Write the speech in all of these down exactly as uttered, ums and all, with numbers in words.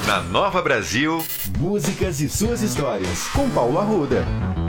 Na Nova Brasil, músicas e suas histórias, com Paulo Arruda.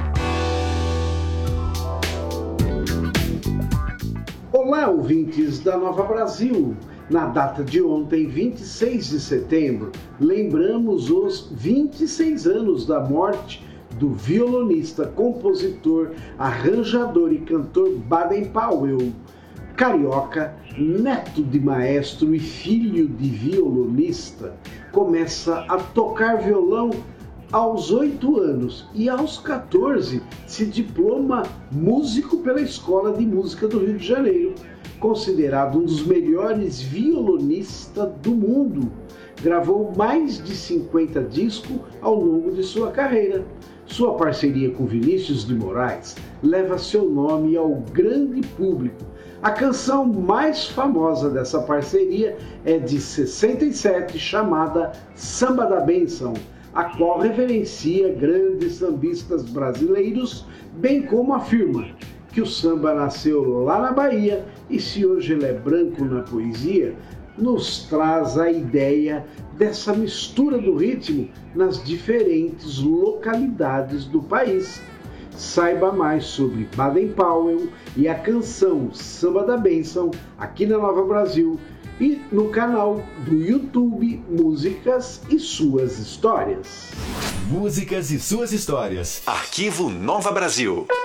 Olá, ouvintes da Nova Brasil. Na data de ontem, vinte e seis de setembro, lembramos os vinte e seis anos da morte do violonista, compositor, arranjador e cantor Baden Powell, carioca, neto de maestro e filho de violonista. Começa a tocar violão aos oito anos e aos quatorze se diploma músico pela Escola de Música do Rio de Janeiro, considerado um dos melhores violonistas do mundo. Gravou mais de cinquenta discos ao longo de sua carreira. Sua parceria com Vinícius de Moraes leva seu nome ao grande público. A canção mais famosa dessa parceria é de sessenta e sete, chamada Samba da Bênção, a qual reverencia grandes sambistas brasileiros, bem como afirma que o samba nasceu lá na Bahia e, se hoje ele é branco na poesia, nos traz a ideia dessa mistura do ritmo nas diferentes localidades do país. Saiba mais sobre Baden Powell e a canção Samba da Bênção aqui na Nova Brasil e no canal do YouTube Músicas e Suas Histórias. Músicas e suas histórias. Arquivo Nova Brasil.